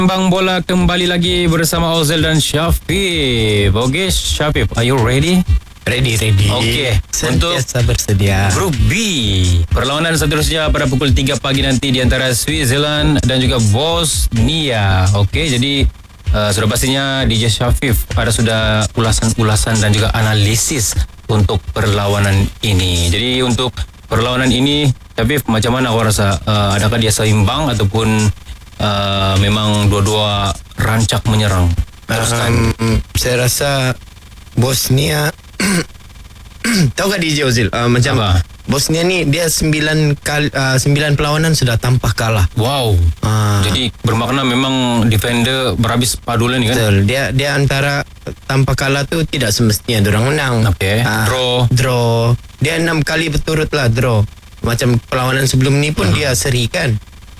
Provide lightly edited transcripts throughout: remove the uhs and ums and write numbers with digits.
Bang Bola kembali lagi bersama Ozil dan Syafif. Okay, Syafif, are you ready? Ready. Okey, untuk bersedia. Grup B, perlawanan seterusnya pada pukul 3 pagi nanti di antara Switzerland dan juga Bosnia. Okey, jadi sudah pastinya DJ Syafif ada sudah ulasan dan juga analisis untuk perlawanan ini. Jadi untuk perlawanan ini, Syafif, macam mana awak rasa? Adakah dia seimbang ataupun memang dua-dua rancak menyerang? Saya rasa Bosnia tahu gak DJ Ozil? Macam apa? Bosnia ni dia 9 perlawanan sudah tanpa kalah. Wow. Jadi bermakna memang defender berhabis padulan ni kan? Betul. Dia antara tanpa kalah tu tidak semestinya diorang menang. Okey. Draw. Dia 6 kali berturut lah draw. Macam perlawanan sebelum ni pun dia seri kan.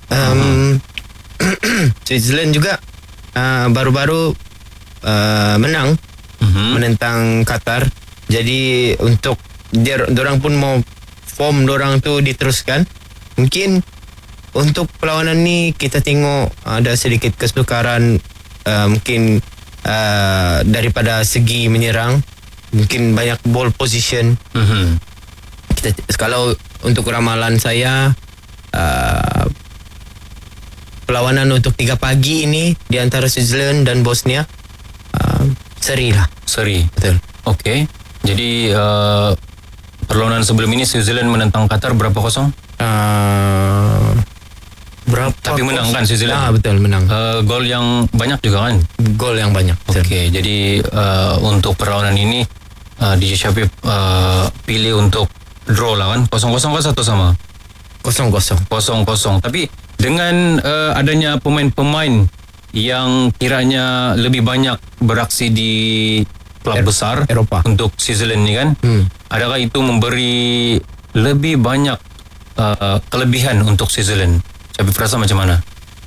Switzerland juga baru-baru menang menentang Qatar. Jadi untuk diorang pun mau form diorang tu diteruskan. Mungkin untuk perlawanan ni kita tengok ada sedikit kesukaran, mungkin daripada segi menyerang, mungkin banyak ball position. Kalau untuk ramalan saya, perlawanan untuk 3 pagi ini di antara Switzerland dan Bosnia seri lah. Seri. Betul. Okey. Jadi perlawanan sebelum ini Switzerland menentang Qatar berapa kosong? Berapa? Tapi menang kan Switzerland? Betul, menang. Gol yang banyak juga kan? Gol yang banyak. Okey, jadi untuk perlawanan ini DJ Syafif pilih untuk draw lah kan? 0-0 kan satu sama? 0-0. 0-0. Tapi dengan adanya pemain-pemain yang kiranya lebih banyak beraksi di klub besar Eropah untuk Switzerland ni kan, adakah itu memberi lebih banyak kelebihan untuk Switzerland? Syafif rasa macam mana?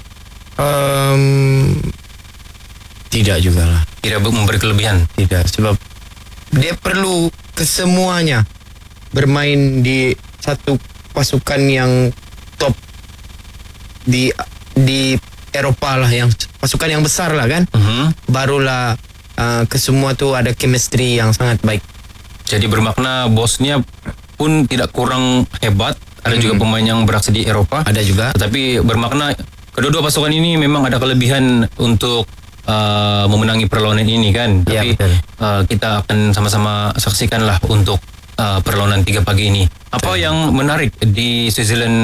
Tidak jugalah. Tidak memberi kelebihan? Tidak, sebab dia perlu kesemuanya bermain di satu pasukan yang top di Eropah lah, yang pasukan yang besar lah kan. Barulah kesemua tu ada chemistry yang sangat baik. Jadi bermakna Bosnia pun tidak kurang hebat. Ada juga pemain yang beraksi di Eropah. Ada juga. Tetapi bermakna kedua-dua pasukan ini memang ada kelebihan untuk memenangi perlawanan ini kan. Ya, tapi kita akan sama-sama saksikanlah untuk perlawanan 3 pagi ini. Apa yang menarik di Switzerland